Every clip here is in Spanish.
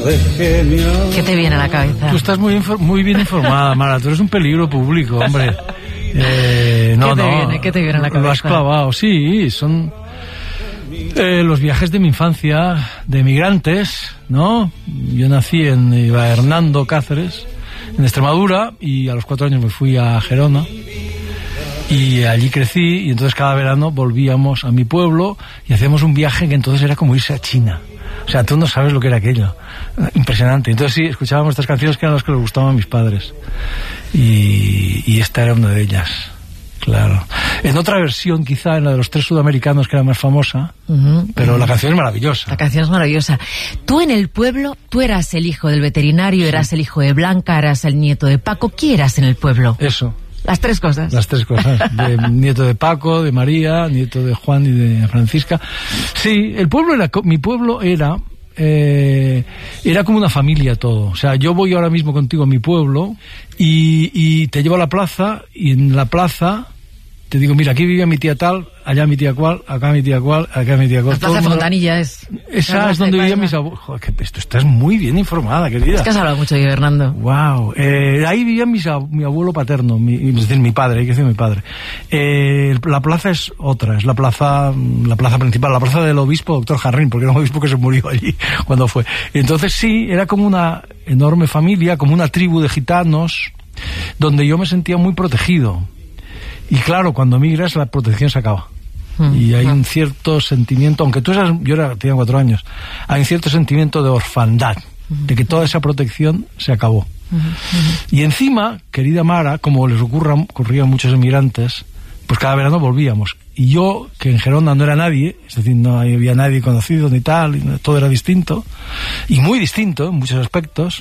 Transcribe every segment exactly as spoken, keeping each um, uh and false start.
de genio. ¿Qué te viene a la cabeza? Tú estás muy, muy bien informada, Mara. Tú eres un peligro público, hombre. Eh, no, ¿Qué te no. viene? ¿Qué te viene a la cabeza? Lo has clavado, sí. Son eh, los viajes de mi infancia, de emigrantes, ¿no? Yo nací en Iba Hernando, Cáceres, en Extremadura, y a los cuatro años me fui a Gerona. Y allí crecí, y entonces cada verano volvíamos a mi pueblo y hacíamos un viaje que entonces era como irse a China. O sea, tú no sabes lo que era aquello. Impresionante. Entonces sí, escuchábamos estas canciones que eran las que les gustaban a mis padres. Y, y esta era una de ellas, claro. En otra versión, quizá, en la de los tres sudamericanos, que era más famosa, uh-huh, pero uh-huh. La canción es maravillosa. La canción es maravillosa. Tú en el pueblo, tú eras el hijo del veterinario, sí. Eras el hijo de Blanca, eras el nieto de Paco. ¿Qué eras en el pueblo? Eso. Las tres cosas. Las tres cosas. De nieto de Paco, de María, nieto de Juan y de Francisca. Sí, el pueblo era, mi pueblo era, eh, era como una familia todo. O sea, yo voy ahora mismo contigo a mi pueblo y, y te llevo a la plaza, y en la plaza te digo, mira, aquí vivía mi tía tal, allá mi tía cual, acá mi tía cual, acá mi tía cual. La plaza de Fontanilla es... Esa es donde vivían mis abuelos. Joder, que esto, estás muy bien informada, querida. Es que has hablado mucho de Fernando. Wow. Eh, ahí vivía mis, mi abuelo paterno, mi, es decir, mi padre, hay que decir mi padre. Eh, la plaza es otra, es la plaza, la plaza principal, la plaza del obispo doctor Jarrín, porque era un obispo que se murió allí cuando fue. Entonces sí, era como una enorme familia, como una tribu de gitanos, donde yo me sentía muy protegido. Y claro, cuando migras la protección se acaba. Mm, y hay mm. un cierto sentimiento, aunque tú eras, yo era, tenía cuatro años, hay un cierto sentimiento de orfandad, mm. de que toda esa protección se acabó. Mm, mm. Y encima, querida Mara, como les ocurra, ocurría a muchos emigrantes, pues cada verano volvíamos. Y yo, que en Gerona no era nadie, es decir, no había nadie conocido ni tal, y todo era distinto, y muy distinto en muchos aspectos,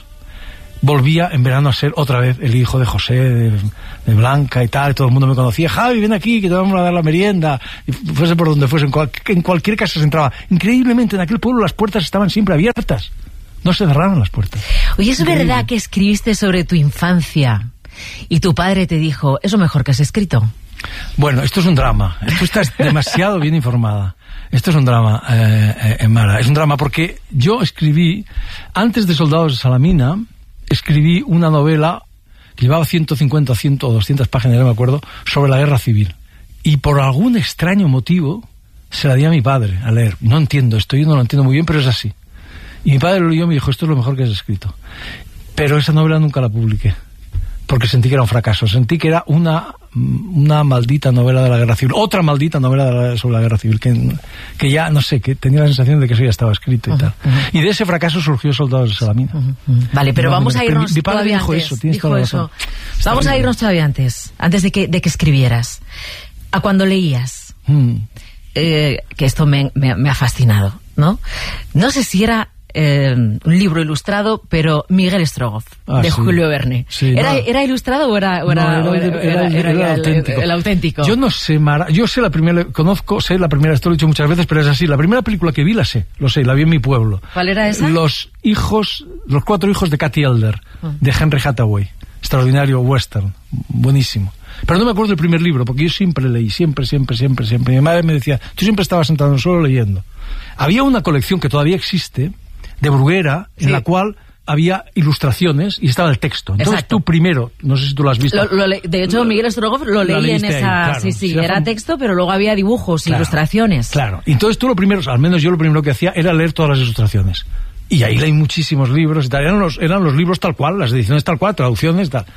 volvía en verano a ser otra vez el hijo de José, de, de Blanca y tal, y todo el mundo me conocía. Javi, ven aquí, que te vamos a dar la merienda. Y fuese por donde fuese, en, cual, en cualquier casa se entraba. Increíblemente, en aquel pueblo las puertas estaban siempre abiertas. No se cerraron las puertas. Oye, ¿es Increíble. verdad que escribiste sobre tu infancia y tu padre te dijo, es lo mejor que has escrito? Bueno, esto es un drama. Tú estás demasiado bien informada. Esto es un drama, eh, eh, Mara. Es un drama porque yo escribí, antes de Soldados de Salamina, escribí una novela que llevaba ciento cincuenta, cien o doscientas páginas, no me acuerdo, sobre la guerra civil. Y por algún extraño motivo se la di a mi padre a leer. No entiendo esto, yo no lo entiendo muy bien, pero es así. Y mi padre lo leyó y me dijo, esto es lo mejor que has escrito. Pero esa novela nunca la publiqué, porque sentí que era un fracaso. Sentí que era una, una maldita novela de la guerra civil. Otra maldita novela de la, sobre la guerra civil, que, que ya, no sé, que tenía la sensación de que eso ya estaba escrito y uh-huh, tal. Uh-huh. Y de ese fracaso surgió Soldados de Salamina. Uh-huh, uh-huh. Vale, pero no, vamos a irnos mi, mi padre todavía dijo antes. Eso, tienes dijo toda la eso. razón. Vamos Está a irnos todavía antes, antes de que, de que escribieras. A cuando leías, hmm. eh, que esto me, me, me ha fascinado, ¿no? No sé si era... Eh, un libro ilustrado, pero Miguel Strogoff, ah, de sí. Julio Verne. Sí, ¿Era, no. ¿Era ilustrado o era, o era, no, era, era, era, era, era, era el, auténtico. El, el auténtico? Yo no sé, Mara, yo sé la primera, conozco, sé la primera, esto lo he dicho muchas veces, pero es así, la primera película que vi la sé, lo sé, la vi en mi pueblo. ¿Cuál era esa? Los hijos, los cuatro hijos de Cathy Elder, uh. de Henry Hathaway, extraordinario western, buenísimo. Pero no me acuerdo del primer libro, porque yo siempre leí, siempre, siempre, siempre, siempre. Mi madre me decía, tú siempre estabas sentado en el suelo leyendo. Había una colección que todavía existe, de Bruguera, sí. en la cual había ilustraciones y estaba el texto. Entonces Exacto. tú primero, no sé si tú lo has visto. Lo, lo le, de hecho, Miguel Strogoff lo leí en esa... Ahí, claro. Sí, sí, sí era texto, pero luego había dibujos, claro, ilustraciones. Claro, entonces tú lo primero, al menos yo lo primero que hacía, era leer todas las ilustraciones. Y ahí leí muchísimos libros y tal. Eran los, eran los libros tal cual, las ediciones tal cual, traducciones tal.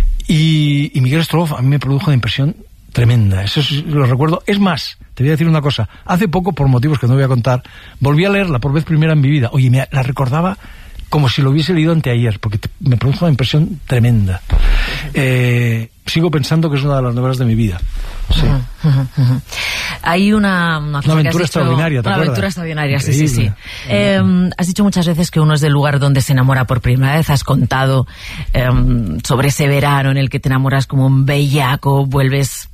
Y, y Miguel Strogoff a mí me produjo una impresión tremenda, eso sí, lo recuerdo. Es más, te voy a decir una cosa, hace poco, por motivos que no voy a contar, volví a leerla por vez primera en mi vida. Oye, me la recordaba como si lo hubiese leído anteayer, porque te, me produjo una impresión tremenda. Eh, sigo pensando que es una de las novelas de mi vida. Sí. Uh-huh, uh-huh, uh-huh. Hay una, una, una aventura dicho, extraordinaria, ¿te Una acuerdas? aventura extraordinaria, sí, sí, sí. Eh, has dicho muchas veces que uno es del lugar donde se enamora por primera vez. Has contado eh, sobre ese verano en el que te enamoras como un bellaco, vuelves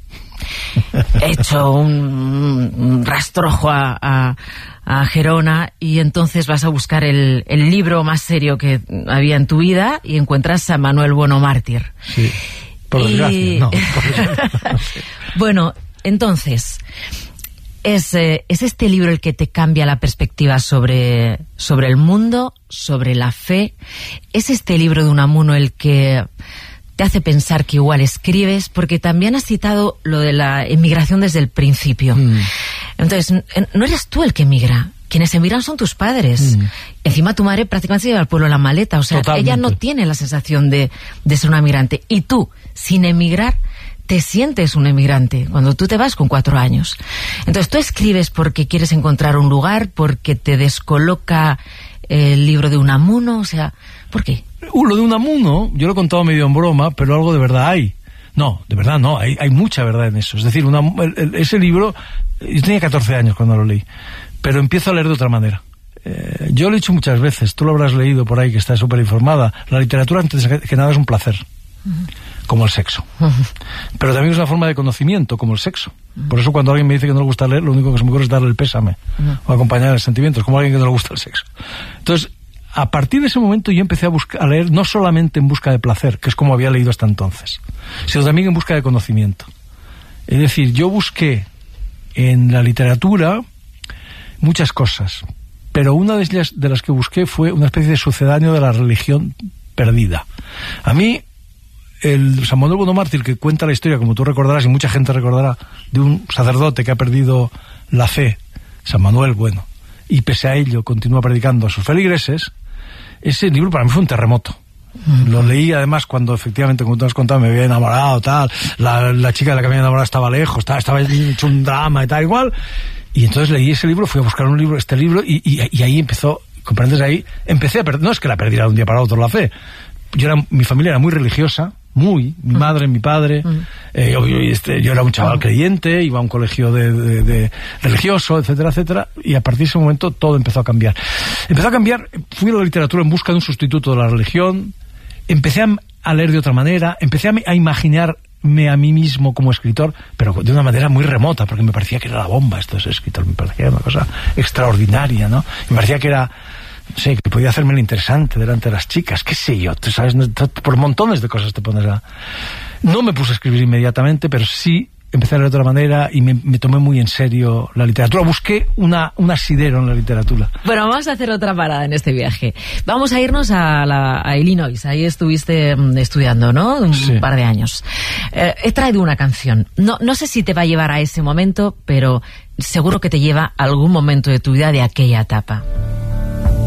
hecho un, un rastrojo a, a, a Gerona, y entonces vas a buscar el, el libro más serio que había en tu vida y encuentras a Manuel Bueno Mártir. Sí, por desgracia, y... no. Por desgracia, no sé. Bueno, entonces, ¿Es, eh, ¿Es este libro el que te cambia la perspectiva sobre, sobre el mundo, sobre la fe? ¿Es este libro de Unamuno el que te hace pensar que igual escribes? Porque también has citado lo de la emigración desde el principio. Mm. Entonces, no eres tú el que emigra. Quienes emigran son tus padres. Mm. Encima tu madre prácticamente se lleva al pueblo la maleta. O sea, totalmente. Ella no tiene la sensación de, de ser una migrante. Y tú, sin emigrar, te sientes un emigrante cuando tú te vas con cuatro años. Entonces tú escribes porque quieres encontrar un lugar, porque te descoloca el libro de Unamuno, o sea, ¿por qué? Uh, lo de Unamuno, yo lo he contado medio en broma, pero algo de verdad hay. No, de verdad no, hay, hay mucha verdad en eso. Es decir, una, el, el, ese libro, yo tenía catorce años cuando lo leí, pero empiezo a leer de otra manera. Eh, yo lo he dicho muchas veces, tú lo habrás leído por ahí, que estás súper informada. La literatura, antes que nada, es un placer. Uh-huh. Como el sexo. Uh-huh. Pero también es una forma de conocimiento, como el sexo. Uh-huh. Por eso cuando alguien me dice que no le gusta leer, lo único que se me ocurre es darle el pésame, uh-huh, o acompañar el sentimiento, es como alguien que no le gusta el sexo. Entonces, a partir de ese momento yo empecé a, buscar, a leer no solamente en busca de placer, que es como había leído hasta entonces, sino también en busca de conocimiento. Es decir, yo busqué en la literatura muchas cosas, pero una de ellas de las que busqué fue una especie de sucedáneo de la religión perdida. A mí, el San Manuel Bonomártir, que cuenta la historia, como tú recordarás y mucha gente recordará, de un sacerdote que ha perdido la fe, San Manuel, bueno, y pese a ello continúa predicando a sus feligreses, ese libro para mí fue un terremoto. Uh-huh. Lo leí además cuando efectivamente, como tú has contado, me había enamorado, tal, la, la chica de la que me había enamorado estaba lejos, estaba, estaba hecho un drama y tal, igual, y entonces leí ese libro, fui a buscar un libro, este libro, y, y, y ahí empezó, comprendes, ahí empecé a perder, no es que la perdiera de un día para otro la fe, yo era, mi familia era muy religiosa, muy, mi madre, mi padre, uh-huh, eh, yo, yo, este, yo era un chaval creyente, iba a un colegio de, de, de religioso, etcétera, etcétera, y a partir de ese momento todo empezó a cambiar. Empezó a cambiar, fui a la literatura en busca de un sustituto de la religión, empecé a, a leer de otra manera, empecé a, a imaginarme a mí mismo como escritor, pero de una manera muy remota, porque me parecía que era la bomba esto de ser escritor, me parecía una cosa extraordinaria, ¿no? Me parecía que era, no sé, que podía hacerme lo interesante delante de las chicas, qué sé yo, tú sabes, por montones de cosas te pones a... No me puse a escribir inmediatamente, pero sí empecé a leer de otra manera y me, me tomé muy en serio la literatura. Busqué una, un asidero en la literatura. Bueno, vamos a hacer otra parada en este viaje. Vamos a irnos a, la, a Illinois. Ahí estuviste estudiando, ¿no? Un sí. par de años. Eh, he traído una canción. No, no sé si te va a llevar a ese momento, pero seguro que te lleva a algún momento de tu vida de aquella etapa.